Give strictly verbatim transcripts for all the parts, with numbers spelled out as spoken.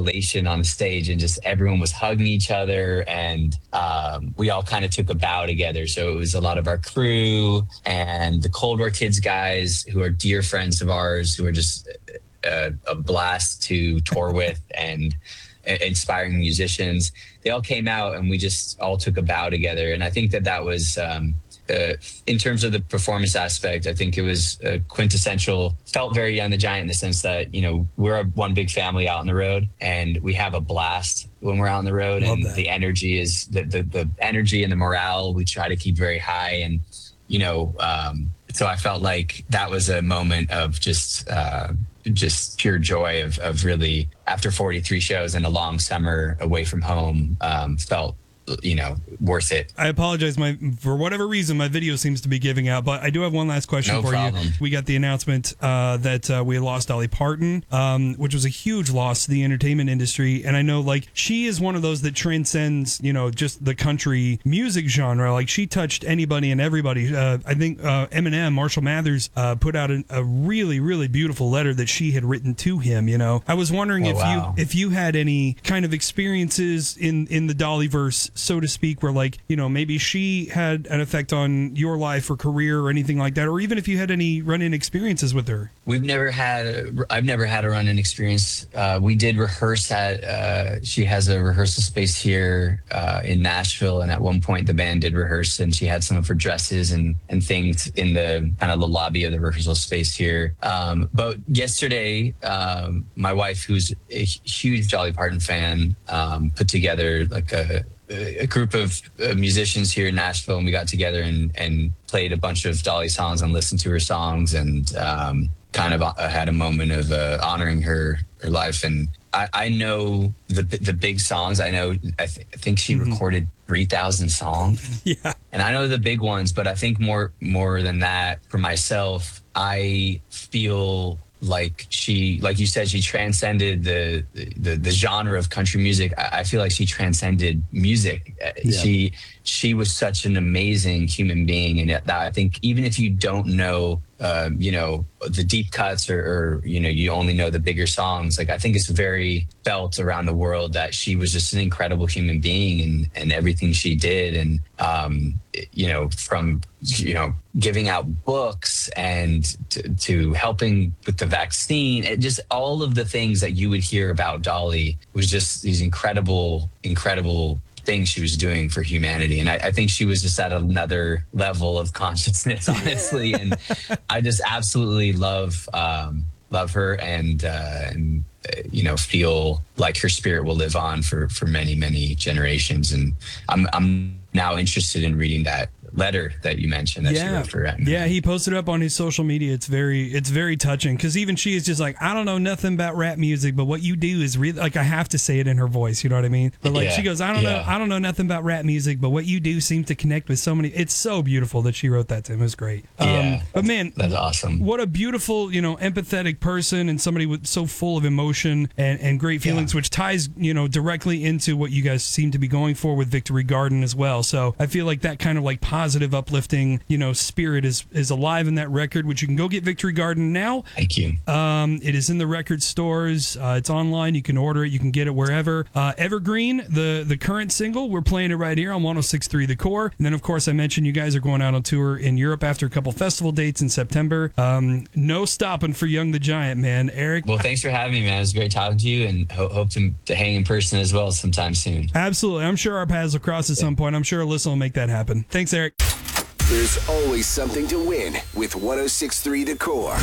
elation on the stage, and just everyone was hugging each other, and um, we all kind of took a bow together. So it was a lot of our crew and the Cold War Kids guys, who are dear friends of ours, who are just a, a blast to tour with, and inspiring musicians. They all came out, and we just all took a bow together. And I think that that was, um, uh, in terms of the performance aspect, I think it was uh, quintessential. Felt very Young the Giant in the sense that, you know, we're a one big family out on the road, and we have a blast when we're out on the road. Love and that. The energy is the, the the energy and the morale we try to keep very high. And you know, um, so I felt like that was a moment of just uh, just pure joy of of really, after forty-three shows and a long summer away from home, um, felt, you know, worth it. I apologize. My for whatever reason, my video seems to be giving out, but I do have one last question no for problem. you. We got the announcement uh, that uh, we had lost Dolly Parton, um, which was a huge loss to the entertainment industry. And I know, like, she is one of those that transcends, you know, just the country music genre. Like, she touched anybody and everybody. Uh, I think uh, Eminem, Marshall Mathers, uh, put out a, a really, really beautiful letter that she had written to him. You know, I was wondering oh, if wow. you if you had any kind of experiences in in the Dollyverse, so to speak, where, like, you know, maybe she had an effect on your life or career or anything like that, or even if you had any run-in experiences with her. We've never had, I've never had a run-in experience. Uh, we did rehearse at, uh, she has a rehearsal space here uh, in Nashville, and at one point the band did rehearse, and she had some of her dresses and, and things in the kind of the lobby of the rehearsal space here. Um, but yesterday, um, my wife, who's a huge Dolly Parton fan, um, put together like a a group of uh, musicians here in Nashville, and we got together and, and played a bunch of Dolly songs and listened to her songs, and um, kind of uh, had a moment of uh, honoring her her life. And I, I know the the big songs. I know I, th- I think she mm-hmm. recorded three thousand songs. Yeah, and I know the big ones, but I think more more than that, for myself, I feel like she, like you said, she transcended the the, the genre of country music. I, I feel like she transcended music. Yeah. She she was such an amazing human being, and that I think even if you don't know, uh, you know, the deep cuts, or, or you know, you only know the bigger songs, like I think it's very felt around the world that she was just an incredible human being, and and everything she did, and um, you know, from you know giving out books and to, to helping with the vaccine, and just all of the things that you would hear about Dolly was just these incredible, incredible things she was doing for humanity. And I, I think she was just at another level of consciousness, honestly. And I just absolutely love um, love her, and uh, and uh, you know, feel like her spirit will live on for for many, many generations. And I'm I'm now interested in reading that letter that you mentioned that yeah. she wrote for Eminem. Yeah, he posted it up on his social media. It's very it's very touching, because even she is just like, I don't know nothing about rap music, but what you do is really, like, I have to say it in her voice, you know what I mean? But like, yeah. she goes, I don't yeah. know I don't know nothing about rap music, but what you do seems to connect with so many. It's so beautiful that she wrote that to him. It was great. Yeah, um, but man, that's awesome. What a beautiful, you know, empathetic person, and somebody with so full of emotion and, and great feelings, yeah. which ties, you know, directly into what you guys seem to be going for with Victory Garden as well. So I feel like that kind of like positive, uplifting, you know, spirit is is alive in that record, which you can go get Victory Garden now. Thank you. Um, it is in the record stores. Uh, it's online. You can order it. You can get it wherever. Uh, Evergreen, the the current single, we're playing it right here on one oh six point three The Core. And then, of course, I mentioned you guys are going out on tour in Europe after a couple festival dates in September. Um, no stopping for Young the Giant, man. Eric. Well, thanks for having me, man. It was great talking to you, and ho- hope to, to hang in person as well sometime soon. Absolutely. I'm sure our paths will cross at some point. I'm sure Alyssa will make that happen. Thanks, Eric. There's always something to win with one oh six point three The Core.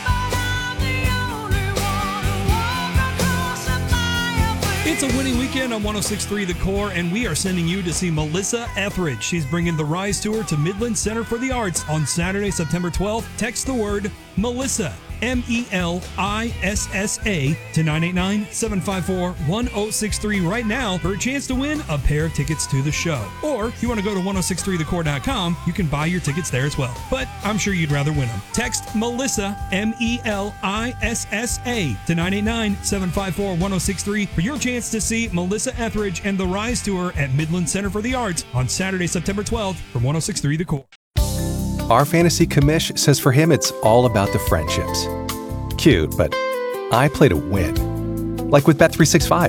It's a winning weekend on one oh six point three The Core, and we are sending you to see Melissa Etheridge. She's bringing the Rise Tour to Midland Center for the Arts on Saturday, September twelfth. Text the word Melissa, M E L I S S A, to nine eight nine, seven five four, one oh six three right now for a chance to win a pair of tickets to the show. Or if you want to go to one oh six three the core dot com, you can buy your tickets there as well. But I'm sure you'd rather win them. Text Melissa, M E L I S S A, to nine eight nine, seven five four, one oh six three for your chance to see Melissa Etheridge and the Rise Tour at Midland Center for the Arts on Saturday, September twelfth from one oh six three The Core. Our fantasy commish says for him it's all about the friendships. Cute, but I play to win. Like with Bet three sixty-five.